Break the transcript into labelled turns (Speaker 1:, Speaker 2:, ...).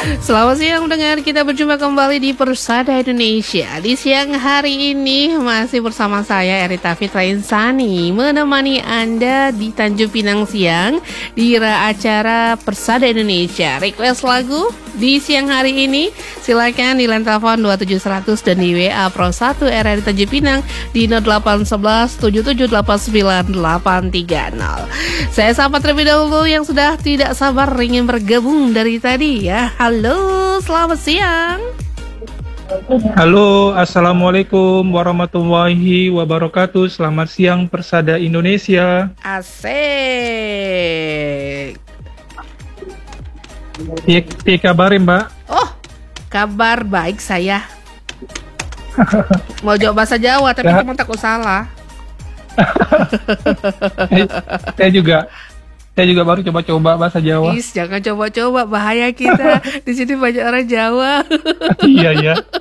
Speaker 1: Selamat siang pendengar, kita berjumpa kembali di Persada Indonesia. Di siang hari ini masih bersama saya Erita Fitra Insani, menemani Anda di Tanjung Pinang siang di acara Persada Indonesia. Request lagu di siang hari ini silakan di line telepon 27100 dan di WA Pro 1 RRI di Tanjung Pinang di 0811 7789 830. Saya sapa terlebih dahulu yang sudah tidak sabar ingin bergabung dari tadi ya. Halo, selamat siang.
Speaker 2: Halo, Assalamualaikum warahmatullahi wabarakatuh. Selamat siang Persada Indonesia.
Speaker 1: Asik.
Speaker 2: Piye kabar Mbak?
Speaker 1: Oh, kabar baik saya. Mau jawab bahasa Jawa tapi cuma takut salah. Saya juga baru coba-coba bahasa Jawa. Jangan coba-coba, bahaya kita. Di sini banyak orang Jawa.
Speaker 2: Iya ya.